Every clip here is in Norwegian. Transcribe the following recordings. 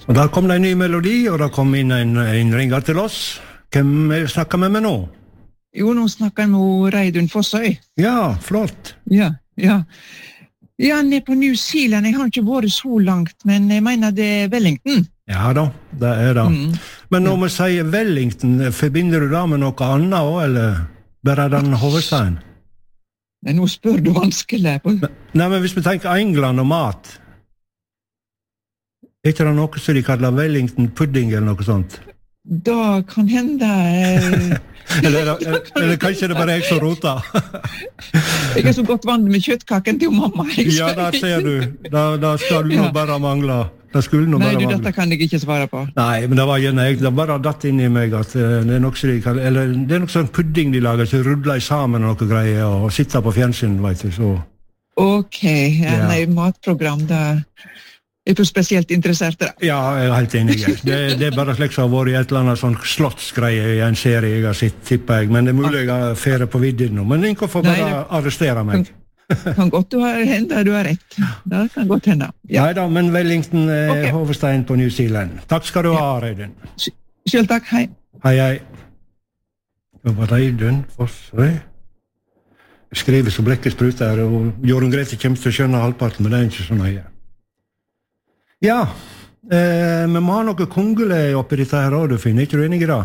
Og da kom det en ny melodi, og da kom inn en ringer til oss. Hvem snakker vi med nå? Jo, nå snakker jeg med Reidun Fossøy. Ja, flott. Ja. Ja, han på New Zealand. Jeg har ikke vært så langt, men jeg mener det Wellington. Ja da, det det. Men når vi sier Wellington, forbinder du da med noe annet også, eller bare den hovedstaden? Nei, nå spør du vanskelig. Nei, men hvis vi tenker England og mat, ikke det noe som de kaller Wellington pudding eller noe sånt? Da kan hende... eller kanskje det bare jeg som roter? Jeg så godt vant med kjøttkaken til mamma. Ja, da ser du. Da skal du bare mangle. Nei, dette kan jeg ikke svare på. Nei, men det var gjerne jeg. Det bare datt inn i meg at det noe som de kaller, eller det noe sånn pudding de lager, så rudler sammen og noe greier, og sitter på fjernsyn, vet du, så... Ok, nei, matprogram, da... Jeg for spesielt interessert i det. Ja, jeg helt enig. Det bare slik som har vært i et eller annet sånn slottsgreie i en serie jeg har sett, tipper jeg. Men det mulig jeg har ferie på vidden nå. Men ingen får bare arrestere meg. Kan godt du har rett. Det kan godt hende. Ja. Neida, men Wellington hovedstein på New Zealand. Takk skal du ha, Reidun. Selv takk, hei. Hei. Det var Reidun Fossøy. Jeg skriver så blekket spruter, og Jorunn Grete kommer til å skjønne halvparten, men det ikke så nøye. Ja, vi må ha noe kongelig oppi dette her også, finner ikke du enig i det?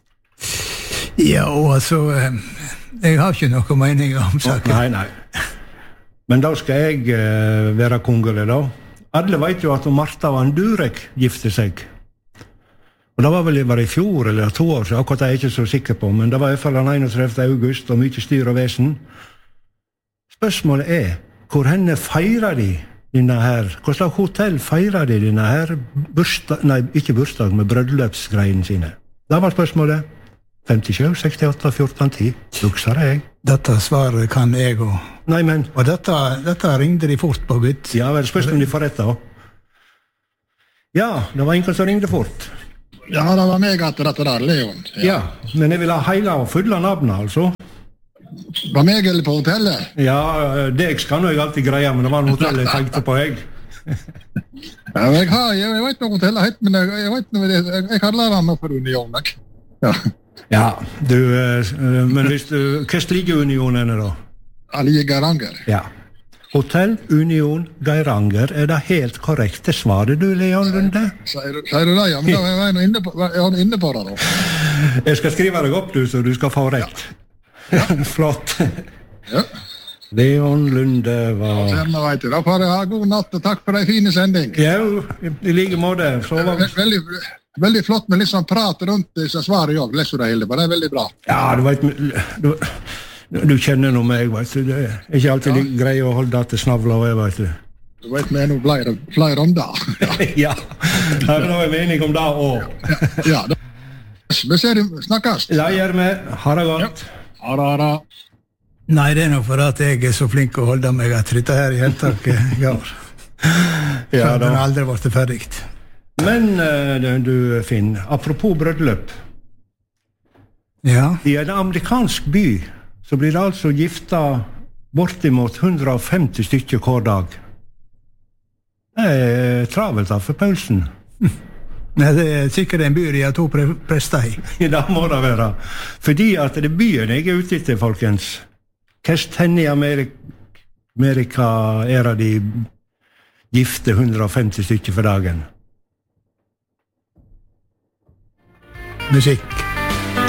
Ja, altså, jeg har ikke noe mening om saken. Nei. Men da skal jeg være kongelig da. Alle vet jo at Martha van Durek gifte seg. Og det var vel i fjor eller 2 år, så akkurat er jeg ikke så sikker på, men det var i hvert fall den 31. august, og mye styr og vesen. Spørsmålet hvor henne feirer de denne her, hva slags hotell feirer de denne her ikke bursdag, men brødløpsgreien sine? Det var spørsmålet. 57, 68, 14, 10. Husker jeg. Dette svaret kan jeg også. Nei, men... Og dette ringte de fort på, gutt. Ja, vel, spørsmål om de får rett da. Ja, det var ingen som ringte fort. Ja, det var meg at dette der, Leon. Ja, men jeg vil ha hele og fulle navnet, altså. Var meg eller på hotellet? Ja, det skal nå jeg alltid greie, men det var en hotell jeg tenkte på, jeg. Ja, jeg vet noe hotellet het, men jeg kaller det noe for Union, ikke? Ja, men hvis du, hva stiger Union da? Ali Geiranger. Ja. Hotell Union Geiranger, det helt korrekt? Det svarer du, Leon Lunde? Sier du det, ja, men da var jeg inne på det da. Jeg skal skrive deg opp, du, så du skal få rett. Ja. Flott. Ja. Leon Lunde var... Da får jeg ha god natt, og takk for en fin sending. Ja, i like måte. Veldig flott med litt sånn prat rundt disse svaret jeg leser det hele, men det veldig bra. Ja, du vet, du kjenner noe meg, vet du. Det ikke alltid grei å holde at det snavler over, vet du. Du vet, vi noe flere om det. Ja, da er vi enige om det også. Ja, vi snakkes. Ja, gjør vi. Ha det godt. Ha. Nei, det nok for at jeg så flink å holde meg at dette her i heltaket går. Ja, da. Den har aldri vært ferdig. Men du, Finn, apropos brødløp. Ja. I en amerikansk by så blir det altså gifta bortimot 150 stykker hver dag. Det travelt da for Paulsen. Nei, det sikkert en by de har 2 prester i. Ja, det må det være. Fordi at det er byen jeg ute etter, folkens. Hvor i Amerika de gifte 150 stykker for dagen? Musikk.